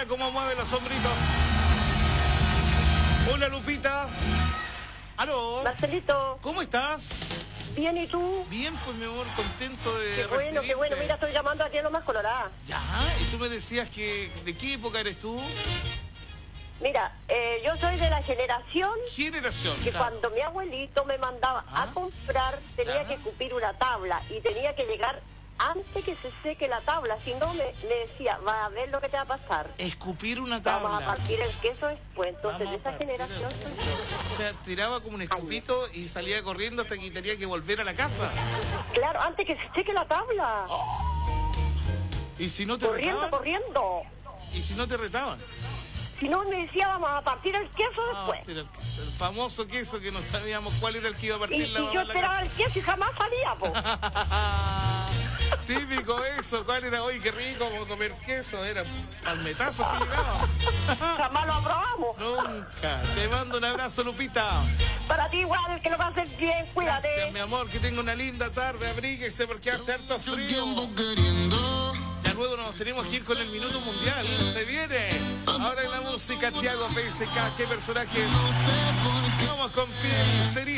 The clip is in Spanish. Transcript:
cómo mueve los hombritos. Hola, Lupita. Aló. Marcelito, ¿Cómo estás? bien, ¿y tú? Bien, pues mi amor, contento de Qué bueno, qué bueno. Mira, estoy llamando a ti a lo más colorada. Ya, y tú me decías que... ¿De qué época eres tú? Mira, yo soy de la generación Generación. que claro. cuando mi abuelito me mandaba Ah. a comprar, tenía Ya. que escupir una tabla y tenía que llegar antes que se seque la tabla. Si no, me decía, va a ver lo que te va a pasar. Escupir una tabla. Vamos a partir el queso después. Entonces, Vamos de a esa partir generación el- soy yo. O sea, tiraba como un escupito y salía corriendo hasta que tenía que volver a la casa. Claro, antes que se seque la tabla. Y si no te Corriendo, retaban. corriendo. Y si no te retaban. Si no, me decía, vamos a partir el queso Ah, después. pero el famoso queso que no sabíamos cuál era el que iba a partir Y la mamá yo en la esperaba el queso y jamás salía, po. casa. Típico eso, ¿cuál era? Hoy qué rico como comer queso, era palmetazos que llegaba. Jamás lo aprobamos. Nunca. Te mando un abrazo, Lupita. Para ti igual, que lo pases bien, cuídate. Gracias, mi amor, que tenga una linda tarde, abríguese porque hace harto frío. Tiempo queriendo. Ya luego nos tenemos que ir con el Minuto Mundial. Se viene. Ahora en la música, Tiago PSK, qué personajes. Vamos con piel sería.